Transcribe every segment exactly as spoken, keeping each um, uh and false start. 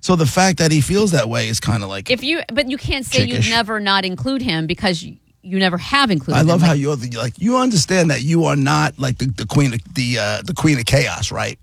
So the fact that he feels that way is kind of like if you, but you can't say chickish. you'd never not include him because you, you never have included I him. love how Like, you're the, like you understand that you are not like the, the queen of the uh, the queen of chaos, right?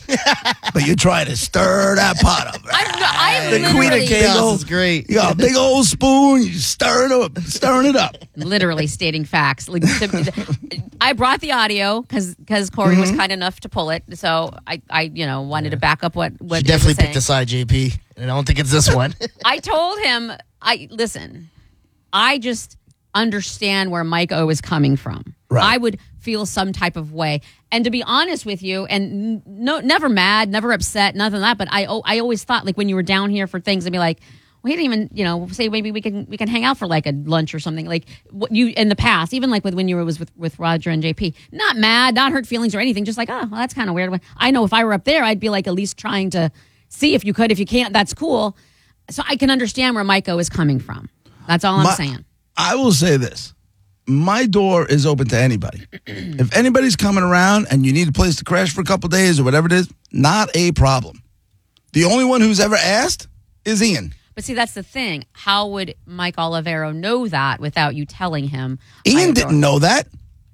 But you're trying to stir that pot up. I'm, I'm The literally, queen of chaos old- is great. You got a big old spoon, you stirring it up, stirring it up. literally stating facts. Like, the, I brought the audio because because Corey Mm-hmm. was kind enough to pull it, so I, I you know wanted to back up what what She he definitely was picked a saying. side, J P. And I don't think it's this one. I told him, I listen. I just understand where Mike O is coming from. Right. I would feel some type of way, and to be honest with you, and n- no, never mad, never upset, nothing like that. But I, oh, I always thought like when you were down here for things, I'd be like, we didn't even, you know, say maybe we can we can hang out for like a lunch or something. Like what you in the past, even like with when you were was with with Roger and J P, not mad, not hurt feelings or anything, just like, oh, well, that's kind of weird. I know if I were up there, I'd be like at least trying to see if you could. If you can't, that's cool. So I can understand where Mike O is coming from. That's all I'm My- saying. I will say this. My door is open to anybody. If anybody's coming around and you need a place to crash for a couple days or whatever it is, not a problem. The only one who's ever asked is Ian. But see, that's the thing. How would Mike Olivero know that without you telling him? Ian I didn't know that.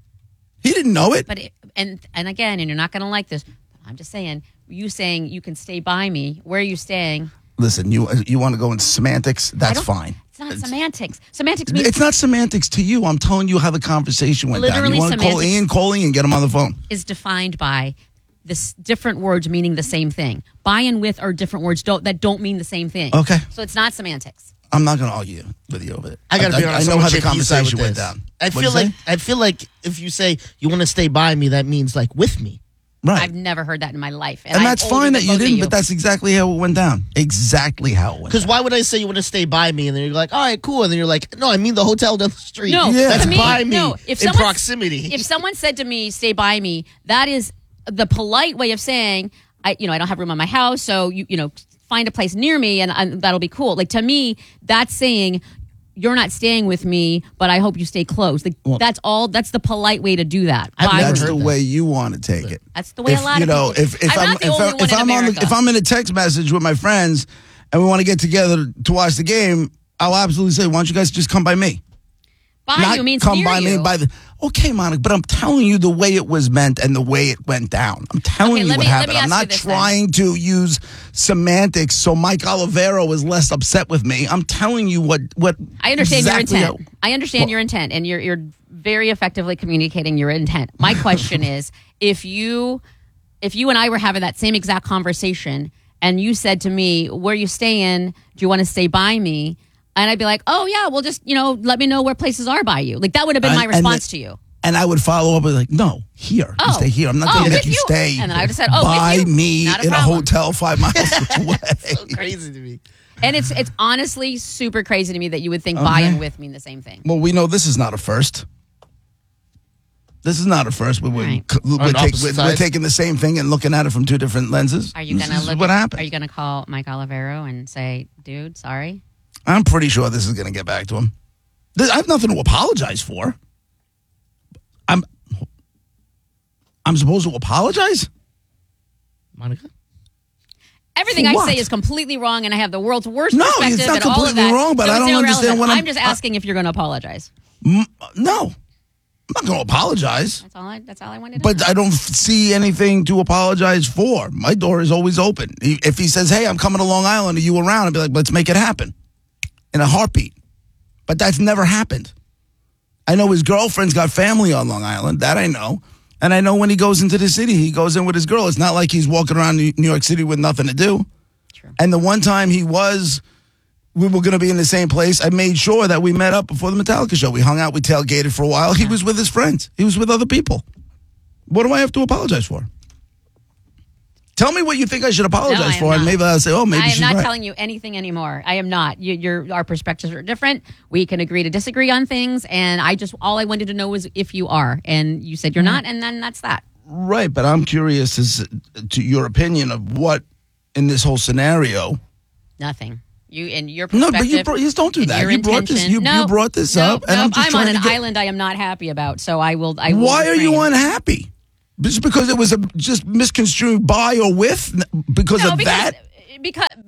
He didn't know it. But it, and and again, and you're not going to like this. I'm just saying. You saying you can stay by me. Where are you staying? Listen, you you want to go into semantics? I That's don't- fine. It's not semantics. Semantics means It's not semantics to you. I'm telling you how the conversation went down. Literally You want to call semantics. Ian, call Ian, get him on the phone. is defined by this different words meaning the same thing. By and with are different words don't that don't mean the same thing. Okay. So it's not semantics. I'm not going to argue with you over it. I gotta be honest. I, I'm know on how the J P's side conversation with went this. down. I What'd feel you like say? I feel like if you say you want to stay by me, that means like with me. Right. I've never heard that in my life. and I'm that's older fine than that you both of didn't, but that's exactly how it went down. Exactly how it went Because down. why would I say you want to stay by me and then you're like, all right, cool, and then you're like, no, I mean the hotel down the street. No, Yeah. that's to me, by me no. If in someone- proximity. If someone said to me, "Stay by me," that is the polite way of saying, "I, you know, I don't have room on my house, so you, you know, find a place near me, and, and that'll be cool." Like to me, that's saying you're not staying with me, but I hope you stay close. Like, Well- that's all. That's the polite way to do that. I've By never That's me. heard the that. way you want to take it. That's the way if, a lot you of know, people. if if I'm I'm not the if, only I, one if in I'm on America. the, if I'm in a text message with my friends and we want to get together to watch the game, I'll absolutely say, "Why don't you guys just come by me?" by Not you means come near by you. me by the. Okay, Monica, but I'm telling you the way it was meant and the way it went down. I'm telling Okay, you let what me- let happened. me I'm ask not you this then. trying to use semantics so Mike Olivero is less upset with me. I'm telling you what what. I understand exactly your intent. how- I understand Well- your intent, and you're you're very effectively communicating your intent. My question is, if you if you and I were having that same exact conversation, and you said to me, "Where you staying? Do you want to stay by me?" And I'd be like, "Oh yeah, well just you know let me know where places are by you." Like that would have been And- my and response the- to you. And I would follow up with like, "No, here, Oh. you stay here. I'm not Oh, going to with make you you. stay." And then I would've said, "Oh, with by you. me Not a in a problem." hotel five miles away." so crazy to me. And it's it's honestly super crazy to me that you would think by Okay. and with mean the same thing. Well, we know this is not a first. This is not a first. We're, we're, Right. we're, On take- opposite we're- we're sides. taking the same thing and looking at it from two different lenses. Are you This gonna is look? what at- happened? Are you gonna call Mike Olivero and say, "Dude, sorry"? I'm pretty sure this is going to get back to him. This, I have nothing to apologize for. I'm. I'm supposed to apologize? Monica? Everything For I what? say is completely wrong, and I have the world's worst No, perspective it's not and all of completely that. wrong, but So I it's don't understand irrelevant. what I'm- I'm just asking if you're going to apologize. M- no, I'm not going to apologize. That's all. I, that's all I wanted to But know. I don't f- see anything to apologize for. My door is always open. He- If he says, "Hey, I'm coming to Long Island, are you around?" I'd be like, "Let's make it happen," in a heartbeat. But that's never happened. I know his girlfriend's got family on Long Island. That I know. And I know when he goes into the city, he goes in with his girl. It's not like he's walking around New New York City with nothing to do. True. And the one time he was, we were going to be in the same place, I made sure that we met up before the Metallica show. We hung out, we tailgated for a while. He was with his friends. He was with other people. What do I have to apologize for? Tell me what you think I should apologize No, I am for, and not. maybe I'll say, "Oh, maybe I am she's not right." telling you anything anymore. I am not. You, your our perspectives are different. We can agree to disagree on things, and I just all I wanted to know was if you are, and you said you're not, and then that's that. Right, but I'm curious as to your opinion of what in this whole scenario. Nothing. You in your No, perspective. but you brought, you don't do and that. your You brought this. intention- You, no, you brought this no, up, and no, I'm just on trying an to get, island I am not happy about. So I will. I will Why are you refrain. unhappy? Just because it was a just misconstrued by or with because No, of because that? because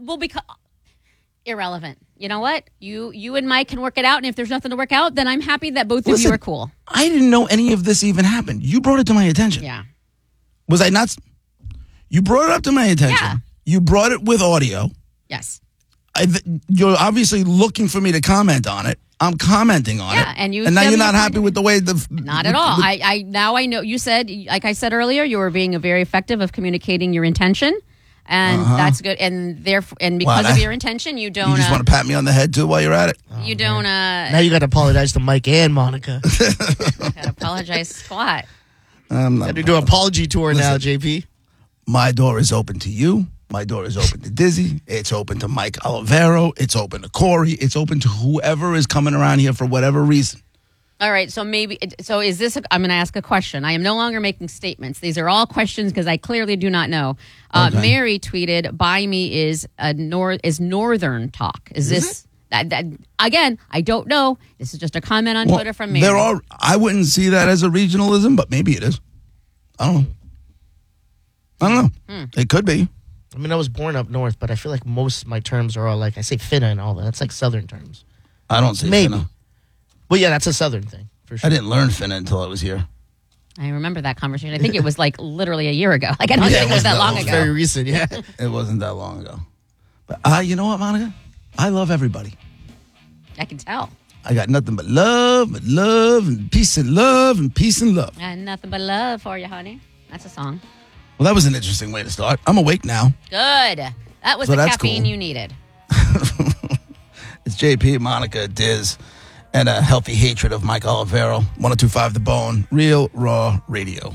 well, because irrelevant. You know what? You you and Mike can work it out, and if there's nothing to work out, then I'm happy that both Listen, of you are cool. I didn't know any of this even happened. You brought it to my attention. Yeah. Was I not? You brought it up to my attention. Yeah. You brought it with audio. Yes. I th- you're obviously looking for me to comment on it. I'm commenting on Yeah, it. and you and now said you're your not happy point. with the way the Not at all. I, I now I know. You said, like I said earlier, you were being very effective of communicating your intention, and Uh-huh. that's good. And therefore, and because Wow, of that- your intention, you don't. You just uh, want to pat me on the head too while you're at it. you don't. Uh, Now you got to apologize to Mike and Monica. gotta apologize, squat. I'm Got not. to do an apology tour now, Listen. J P. My door is open to you. My door is open to Dizzy. It's open to Mike Olivero. It's open to Corey. It's open to whoever is coming around here for whatever reason. All right, so maybe so. Is this? A, I'm going to ask a question. I am no longer making statements. These are all questions because I clearly do not know. Uh, Okay. Mary tweeted, "By me is a nor is Northern talk. Is, this that, that again? I don't know. This is just a comment on Well, Twitter from Mary. There are. I wouldn't see that as a regionalism, but maybe it is. I don't know. I don't know. Hmm. It could be. I mean, I was born up north, but I feel like most of my terms are all like, I say finna and all that. That's like southern terms. I don't see Maybe. Finna. Well, yeah, that's a southern thing, for sure. I didn't learn Finna until I was here. I remember that conversation. I think it was like literally a year ago. Like I don't Yeah, think it it was that was- long it was ago. Very recent, yeah. It wasn't that long ago. But uh, you know what, Monica? I love everybody. I can tell. I got nothing but love, but love, and peace and love, and peace and love. And nothing but love for you, honey. That's a song. Well, that was an interesting way to start. I'm awake now. Good. That was So the that's caffeine cool. you needed. It's J P, Monica, Diz, and a healthy hatred of Mike Olivero. one oh two point five The Bone, Real Raw Radio.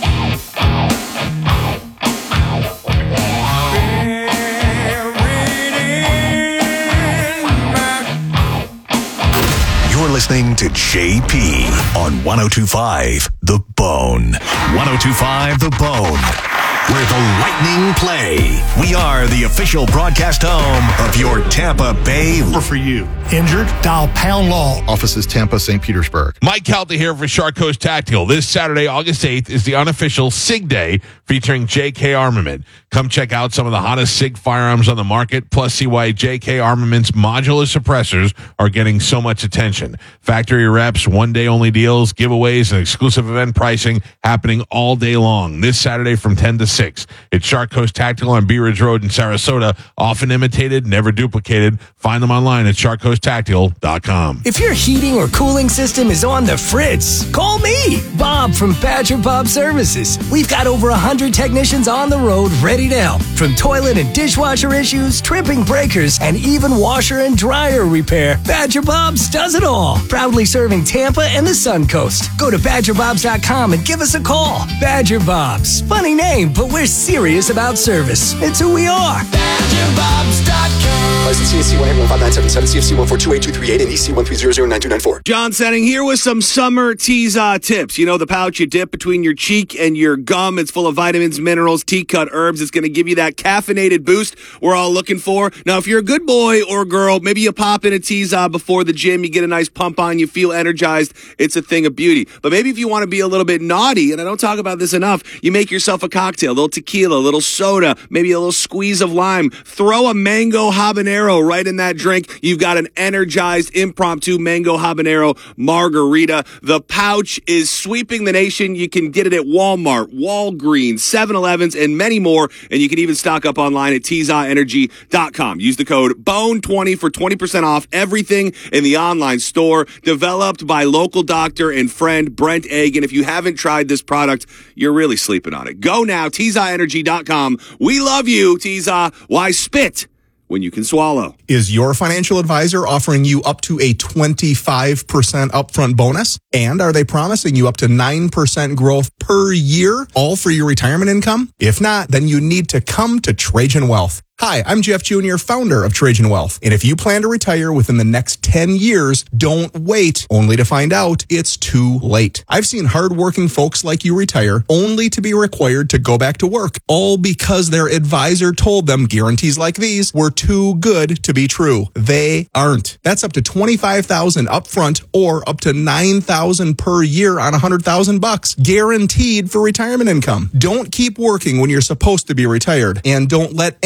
You're listening to J P on one oh two point five The Bone. one oh two point five The Bone, where the Lightning play. We are the official broadcast home of your Tampa Bay. For you. Injured? Dial pound law. Offices Tampa, Saint Petersburg. Mike Calta here for Shark Coast Tactical. This Saturday, August eighth, is the unofficial SIG Day featuring J K Armament. Come check out some of the hottest SIG firearms on the market, plus see why J K Armament's modular suppressors are getting so much attention. Factory reps, one-day only deals, giveaways, and exclusive event pricing happening all day long. This Saturday from ten to six. It's Shark Coast Tactical on Bee Ridge Road in Sarasota. Often imitated, never duplicated. Find them online at shark coast tactical dot com. If your heating or cooling system is on the fritz, call me, Bob from Badger Bob Services. We've got over one hundred technicians on the road ready to help. From toilet and dishwasher issues, tripping breakers, and even washer and dryer repair, Badger Bob's does it all. Proudly serving Tampa and the Sun Coast. Go to badger bobs dot com and give us a call. Badger Bob's. Funny name, but we're serious about service. It's who we are. badger bobs dot com. License C S C one eight one five nine seven seven, C F C one four two eight two three eight, and E C one three zero zero nine two nine four. John Setting here with some summer Teaza tips. You know, the pouch you dip between your cheek and your gum. It's full of vitamins, minerals, tea-cut herbs. It's going to give you that caffeinated boost we're all looking for. Now, if you're a good boy or girl, maybe you pop in a Teaza before the gym. You get a nice pump on. You feel energized. It's a thing of beauty. But maybe if you want to be a little bit naughty, and I don't talk about this enough, you make yourself a cocktail. A little tequila, a little soda, maybe a little squeeze of lime. Throw a mango habanero right in that drink. You've got an energized impromptu mango habanero margarita. The pouch is sweeping the nation. You can get it at Walmart, Walgreens, seven elevens, and many more. And you can even stock up online at Teaza Energy dot com. Use the code B O N E twenty for twenty percent off everything in the online store. Developed by local doctor and friend Brent Egg. And if you haven't tried this product, you're really sleeping on it. Go now, Teaza Energy dot com. We love you, Teaza. Why spit when you can swallow? Is your financial advisor offering you up to a twenty-five percent upfront bonus? And are they promising you up to nine percent growth per year, all for your retirement income? If not, then you need to come to Trajan Wealth. Hi, I'm Jeff Junior, founder of Trajan Wealth. And if you plan to retire within the next ten years, don't wait only to find out it's too late. I've seen hardworking folks like you retire only to be required to go back to work, all because their advisor told them guarantees like these were too good to be true. They aren't. That's up to twenty-five thousand dollars upfront or up to nine thousand dollars per year on one hundred thousand bucks, guaranteed for retirement income. Don't keep working when you're supposed to be retired, and don't let any financial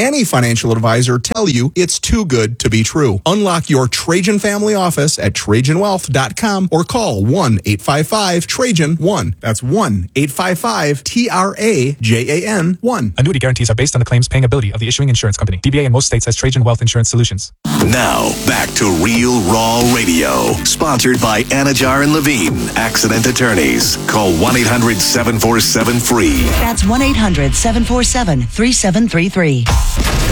financial advisor tell you it's too good to be true. Unlock your Trajan family office at Trajan Wealth dot com or call one eight five five Trajan one. That's one eight five five T R A J A N one. Annuity guarantees are based on the claims paying ability of the issuing insurance company. D B A in most states has Trajan Wealth Insurance Solutions. Now, back to Real Raw Radio. Sponsored by Anajar and Levine, Accident Attorneys. Call one eight hundred seven four seven free. That's one eight hundred seven four seven three seven three three.